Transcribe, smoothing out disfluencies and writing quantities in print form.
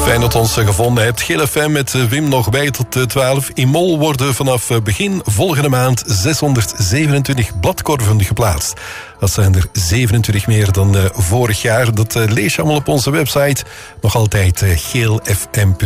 Fijn dat je ons gevonden hebt. Geel FM met Wim nog bij tot 12. In Mol worden vanaf begin volgende maand 627 bladkorven geplaatst. Dat zijn er 27 meer dan vorig jaar. Dat lees je allemaal op onze website. Nog altijd geelfm.be.